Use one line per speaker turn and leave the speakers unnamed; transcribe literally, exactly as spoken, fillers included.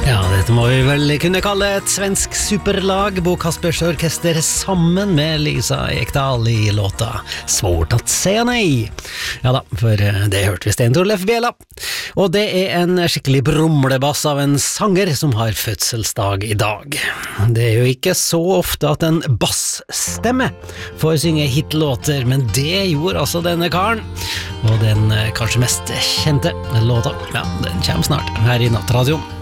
Ja, dette må vi vel kunne kalle et svensk superlag, Bo Kaspers Orkester sammen med Lisa Ekdahl i låta Svårt att säga nej. Ja da, for det hørte vi Sten Torleif Bjella. Og det er en skikkelig brumlebass av en sanger som har fødselsdag i dag. Det er jo ikke så ofte at en bassstemme får synge hitlåter, men det gjorde altså denne karen. Og den kanskje mest kjente låta, ja, den kommer snart her i Nattradioen.